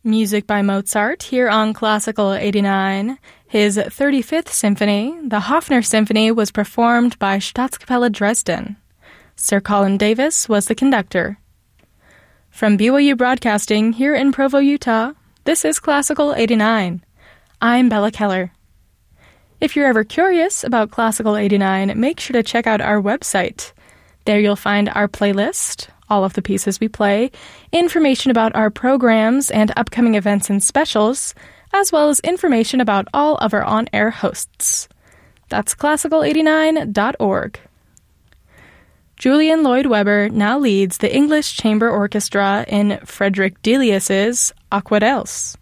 Music by Mozart here on Classical 89. His 35th symphony, the Hofner Symphony, was performed by Staatskapelle Dresden. Sir Colin Davis was the conductor. From BYU Broadcasting here in Provo, Utah, this is Classical 89. I'm Bella Keller. If you're ever curious about Classical 89, make sure to check out our website. There you'll find our playlist, all of the pieces we play, information about our programs and upcoming events and specials, as well as information about all of our on-air hosts. That's classical89.org. Julian Lloyd Webber now leads the English Chamber Orchestra in Frederick Delius's Aquarelles.